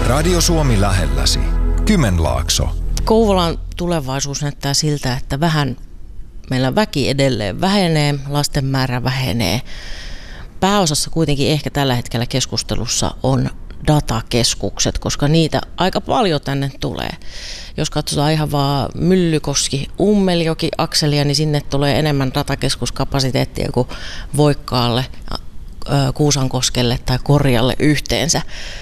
Radio Suomi lähelläsi. Kymenlaakso. Kouvolan tulevaisuus näyttää siltä, että meillä väki edelleen vähenee, lasten määrä vähenee. Pääosassa kuitenkin ehkä tällä hetkellä keskustelussa on datakeskukset, koska niitä aika paljon tänne tulee. Jos katsotaan ihan vaan Myllykoski, Ummeljoki, akselia, niin sinne tulee enemmän datakeskuskapasiteettia kuin Voikkaalle, Kuusankoskelle tai Korjalle yhteensä.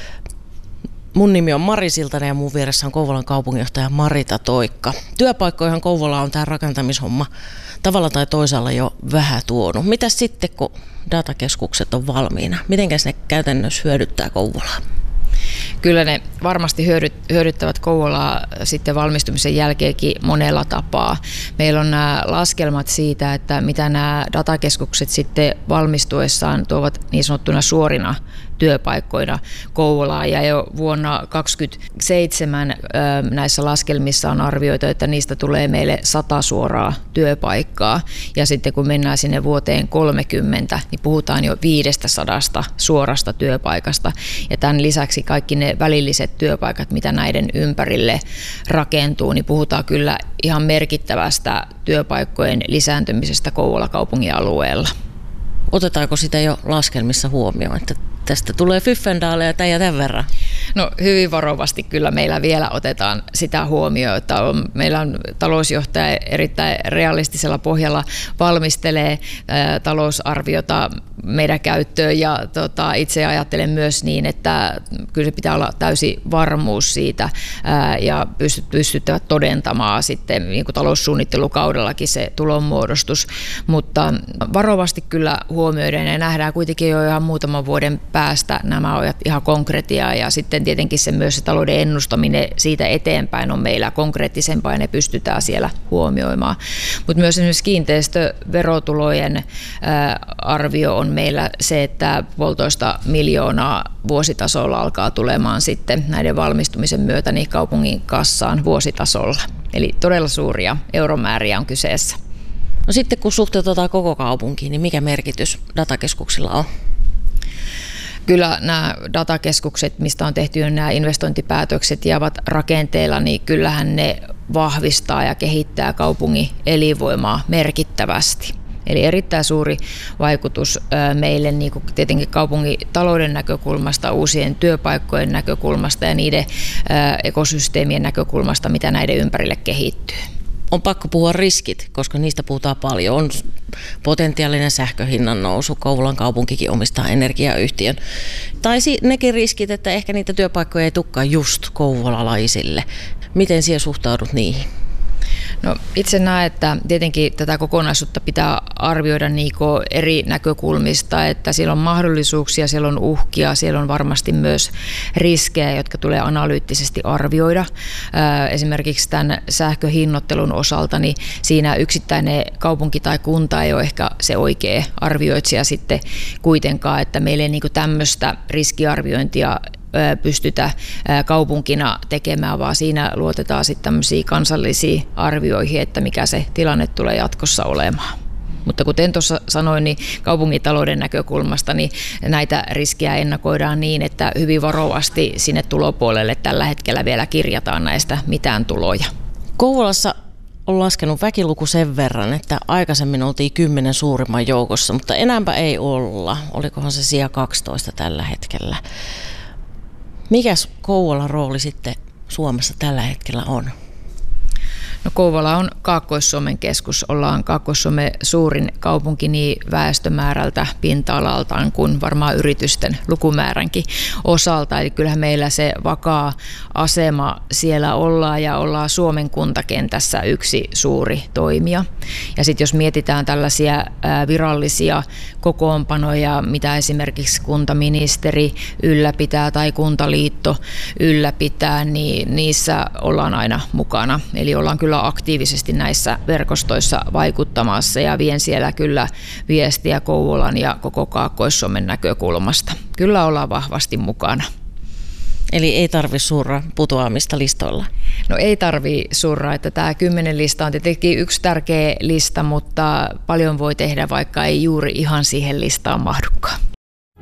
Mun nimi on Mari Siltanen ja mun vieressä on Kouvolan kaupunginjohtaja Marita Toikka. Työpaikkoihin Kouvola on tämä rakentamishomma tavalla tai toisella jo vähän tuonut. Mitäs sitten, kun datakeskukset on valmiina? Mitenkäs ne käytännössä hyödyttää Kouvolaa? Kyllä ne varmasti hyödyttävät Kouvolaa sitten valmistumisen jälkeenkin monella tapaa. Meillä on nämä laskelmat siitä, että mitä nämä datakeskukset sitten valmistuessaan tuovat niin sanottuna suorina työpaikkoina Kouvolaan. Ja jo vuonna 2027 näissä laskelmissa on arvioitu, että niistä tulee meille 100 suoraa työpaikkaa. Ja sitten kun mennään sinne vuoteen 30, niin puhutaan jo 500 suorasta työpaikasta. Ja tämän lisäksi kaikki ne välilliset työpaikat, mitä näiden ympärille rakentuu, niin puhutaan kyllä ihan merkittävästä työpaikkojen lisääntymisestä Kouvolan kaupungin alueella. Otetaanko sitä jo laskelmissa huomioon, että tästä tulee Fyffendaaleja tämän ja tämän verran? No hyvin varovasti kyllä meillä vielä otetaan sitä huomioon, että meillä on talousjohtaja erittäin realistisella pohjalla valmistelee talousarviota meidän käyttöön ja itse ajattelen myös niin, että kyllä se pitää olla täysi varmuus siitä ja pystyttävät todentamaan sitten niin kuin taloussuunnittelukaudellakin se tulonmuodostus, mutta varovasti kyllä huomioiden ja nähdään kuitenkin jo ihan muutaman vuoden päästä nämä ovat ihan konkretiaa ja sitten tietenkin myös se talouden ennustaminen siitä eteenpäin on meillä konkreettisempaa ja ne pystytään siellä huomioimaan. Mutta myös esimerkiksi kiinteistöverotulojen arvio on meillä se, että 1,5 miljoonaa vuositasolla alkaa tulemaan sitten näiden valmistumisen myötä niin kaupungin kassaan vuositasolla. Eli todella suuria euromääriä on kyseessä. No sitten kun suhteutetaan koko kaupunkiin, niin mikä merkitys datakeskuksilla on? Kyllä nämä datakeskukset, mistä on tehty nämä investointipäätökset ja ovat rakenteilla, niin kyllähän ne vahvistaa ja kehittää kaupungin elinvoimaa merkittävästi. Eli erittäin suuri vaikutus meille niin kuin tietenkin kaupungin talouden näkökulmasta, uusien työpaikkojen näkökulmasta ja niiden ekosysteemien näkökulmasta, mitä näiden ympärille kehittyy. On pakko puhua riskit, koska niistä puhutaan paljon. On potentiaalinen sähköhinnan nousu, Kouvolan kaupunkikin omistaa energiayhtiön. Tai nekin riskit, että ehkä niitä työpaikkoja ei tulekaan just kouvolalaisille. Miten siellä suhtaudut niihin? No, itse näen, että tietenkin tätä kokonaisuutta pitää arvioida eri näkökulmista, että siellä on mahdollisuuksia, siellä on uhkia, siellä on varmasti myös riskejä, jotka tulee analyyttisesti arvioida. Esimerkiksi tämän sähköhinnoittelun osalta, niin siinä yksittäinen kaupunki tai kunta ei ole ehkä se oikea arvioitsija sitten kuitenkaan, että meillä ei tämmöistä riskiarviointia pystytä kaupunkina tekemään, vaan siinä luotetaan sitten tämmöisiä kansallisiin arvioihin, että mikä se tilanne tulee jatkossa olemaan. Mutta kuten tuossa sanoin, niin kaupungintalouden näkökulmasta niin näitä riskejä ennakoidaan niin, että hyvin varovasti sinne tulopuolelle tällä hetkellä vielä kirjataan näistä mitään tuloja. Kouvolassa on laskenut väkiluku sen verran, että aikaisemmin oltiin 10 suurimman joukossa, mutta enääpä ei olla. Olikohan se sija 12 tällä hetkellä? Mikäs Kouvolan rooli sitten Suomessa tällä hetkellä on? No, Kouvola on Kaakkois-Suomen keskus. Ollaan Kaakkois-Suomen suurin kaupunki niin väestömäärältä, pinta-alaltaan kuin varmaan yritysten lukumääränkin osalta. Eli kyllähän meillä se vakaa asema siellä ollaan ja ollaan Suomen kuntakentässä yksi suuri toimija. Ja sitten jos mietitään tällaisia virallisia kokoonpanoja, mitä esimerkiksi kuntaministeri ylläpitää tai kuntaliitto ylläpitää, niin niissä ollaan aina mukana. Eli ollaan kyllä aktiivisesti näissä verkostoissa vaikuttamassa ja vien siellä kyllä viestiä Kouvolan ja koko Kaakkois-Suomen näkökulmasta. Kyllä ollaan vahvasti mukana. Eli ei tarvitse surra putoamista listoilla? No ei tarvitse surra, että tämä 10 lista on tietenkin yksi tärkeä lista, mutta paljon voi tehdä, vaikka ei juuri ihan siihen listaan mahdukaan.